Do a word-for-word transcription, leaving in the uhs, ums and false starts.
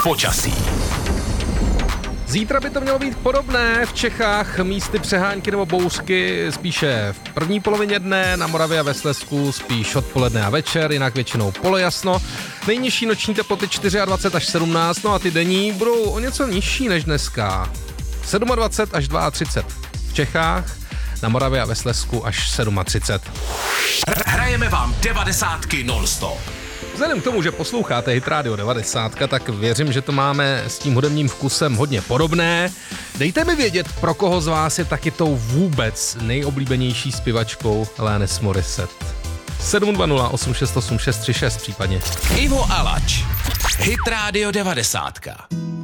Počasí. Zítra by to mělo být podobné, v Čechách místy přehánky nebo bouřky spíše v první polovině dne, na Moravě a ve Slezsku spíš odpoledne a večer, jinak většinou polojasno. Nejnižší noční teploty dvacet čtyři až sedmnáct, no a ty denní budou o něco nižší než dneska. dvacet sedm až třicet dva v Čechách, na Moravě a ve Slezsku až třicet sedm. Hrajeme vám devadesátky non-stop. Vzhledem k tomu, že posloucháte Hit Radio devadesát, tak věřím, že to máme s tím hudebním vkusem hodně podobné. Dejte mi vědět, pro koho z vás je taky tou vůbec nejoblíbenější zpěvačkou Alanis Morissette. sedm dva nula osm šest osm šest tři šest případně. Ivo Alač. Hit Radio devadesátka.